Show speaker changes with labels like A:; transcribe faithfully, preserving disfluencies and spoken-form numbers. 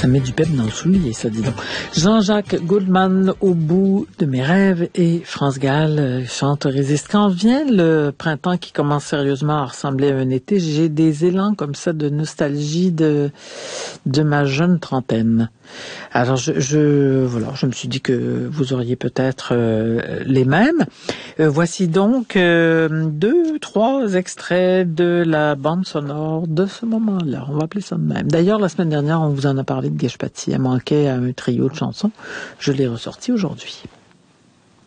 A: Ça met du pep dans le soulier, ça, dis donc. Jean-Jacques Goldman, Au bout de mes rêves, et France Gall euh, chante Résiste. Quand vient le printemps qui commence sérieusement à ressembler à un été, j'ai des élans comme ça de nostalgie de, de ma jeune trentaine. Alors, je, je, voilà, je me suis dit que vous auriez peut-être euh, les mêmes. Euh, voici donc euh, deux, trois extraits de la bande sonore de ce moment-là. On va appeler ça de même. D'ailleurs, la semaine dernière, on vous en a parlé de Geshpati. Elle manquait à un trio de chansons. Je l'ai ressorti aujourd'hui.